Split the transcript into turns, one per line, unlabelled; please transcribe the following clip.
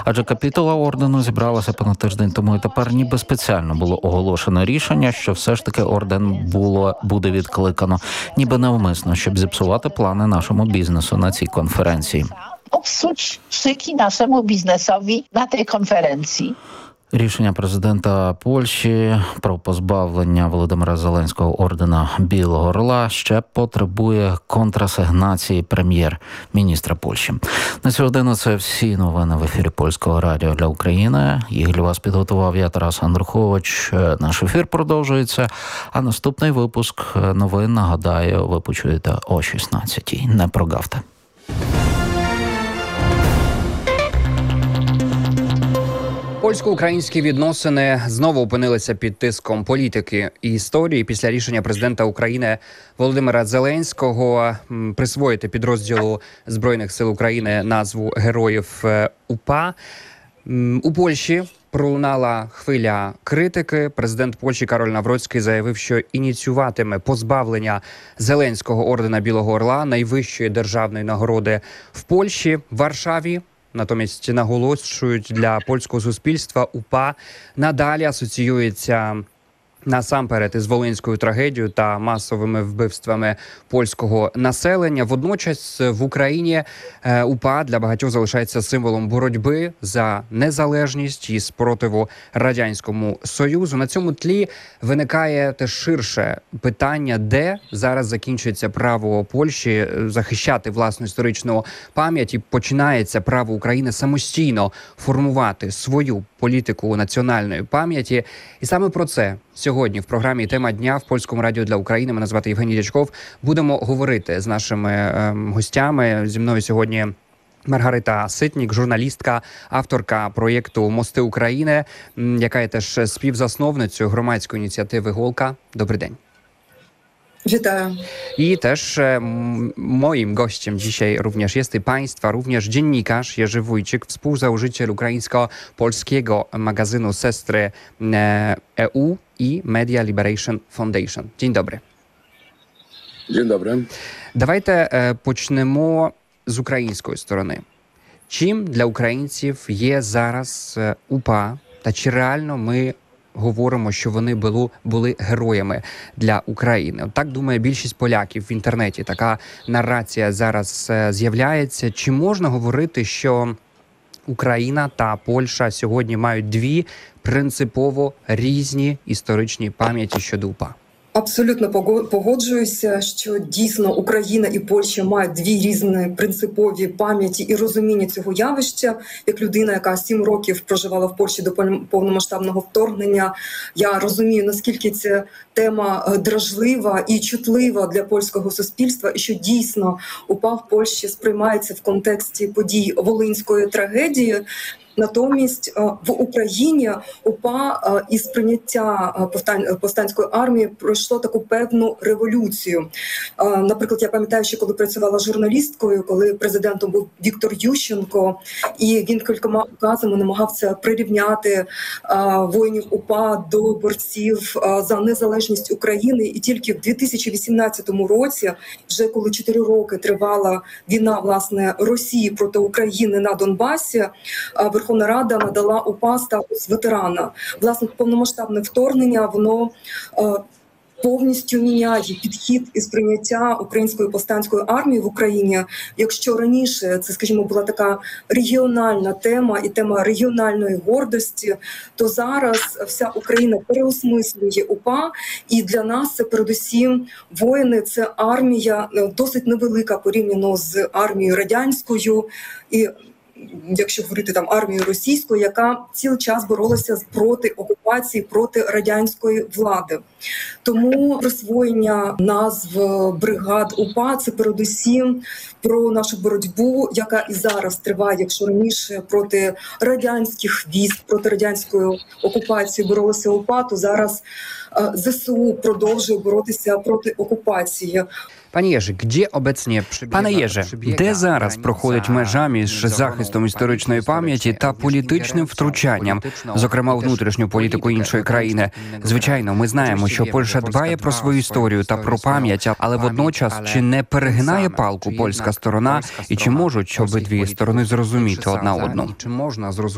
Адже капітула ордену зібралася понад тиждень тому, і тепер ніби спеціально було оголошено рішення, що все ж таки орден буде відкликано, ніби навмисно, щоб зіпсувати плани нашому бізнесу на цій конференції.
Psuć szyki naszemu biznesowi na tej konferencji.
Рішення президента Польщі про позбавлення Володимира Зеленського ордена Білого Орла ще потребує контрасигнації прем'єр-міністра Польщі. На цю годину це всі новини в ефірі Польського радіо для України. Їх для вас підготував я, Тарас Андрухович. Наш ефір продовжується, а наступний випуск новин, нагадаю, ви почуєте о 16-й. Не прогавте.
Польсько-українські відносини знову опинилися під тиском політики і історії після рішення президента України Володимира Зеленського присвоїти підрозділу Збройних сил України назву Героїв УПА. У Польщі пролунала хвиля критики. Президент Польщі Кароль Навроцький заявив, що ініціюватиме позбавлення Зеленського ордена Білого Орла, найвищої державної нагороди в Польщі, в Варшаві. Натомість наголошують, для польського суспільства УПА надалі асоціюється насамперед із Волинською трагедією та масовими вбивствами польського населення. Водночас в Україні УПА для багатьох залишається символом боротьби за незалежність і спротиву Радянському Союзу. На цьому тлі виникає теж ширше питання, де зараз закінчується право Польщі захищати власну історичну пам'ять і починається право України самостійно формувати свою політику національної пам'яті. І саме про це сьогодні в програмі «Тема дня» в Польському радіо для України. Мене звати Євгеній Дячков. Будемо говорити з нашими гостями. Зі мною сьогодні Маргарита Ситнік, журналістка, авторка проєкту «Мости України», яка є теж співзасновницею громадської ініціативи «Голка». Добрий день.
Witаю.
I też moim gościem dzisiaj również jest i Państwa, również dziennikarz Jerzy Wójcik, współzałożyciel ukraińsko-polskiego magazynu Sestry EU i Media Liberation Foundation. Dzień dobry.
Dzień dobry.
Давайте почнемо з української сторони. Чим для українців є зараз УПА, та чи реально ми говоримо, що вони були героями для України? От так думає більшість поляків в інтернеті. Така нарація зараз з'являється. Чи можна говорити, що Україна та Польща сьогодні мають дві принципово різні історичні пам'яті щодо УПА?
Абсолютно погоджуюся, що дійсно Україна і Польща мають дві різні принципові пам'яті і розуміння цього явища. Як людина, яка 7 років проживала в Польщі до повномасштабного вторгнення, я розумію, наскільки ця тема дражлива і чутлива для польського суспільства, і що дійсно УПА в Польщі сприймається в контексті подій Волинської трагедії. Натомість в Україні УПА із прийняття повстанської армії пройшло таку певну революцію. Наприклад, я пам'ятаю, що коли працювала журналісткою, коли президентом був Віктор Ющенко, і він кількома указами намагався прирівняти воїнів УПА до борців за незалежність України. І тільки в 2018 році, вже коли 4 роки тривала війна, власне, Росії проти України на Донбасі, Верховна Рада надала УПА статус ветерана. Власне, повномасштабне вторгнення, воно повністю міняє підхід і сприйняття української повстанської армії в Україні. Якщо раніше це, скажімо, була така регіональна тема і тема регіональної гордості, то зараз вся Україна переосмислює УПА, і для нас це передусім воїни, це армія досить невелика порівняно з армією радянською і, якщо говорити там армію російську, яка цілий час боролася проти окупації, проти радянської влади. Тому присвоєння назв бригад УПА – це передусім про нашу боротьбу, яка і зараз триває. Якщо раніше проти радянських військ, проти радянської окупації боролися УПА, то зараз ЗСУ продовжує боротися проти окупації.
Пане Єже, де зараз проходить межа між захистом історичної пам'яті та політичним втручанням, зокрема внутрішню політику іншої країни? Звичайно, ми знаємо, що Польща дбає про свою історію та про пам'ять, але водночас чи не перегинає палку польська сторона, і чи можуть обидві сторони зрозуміти одна одну? Чи можна зрозуміти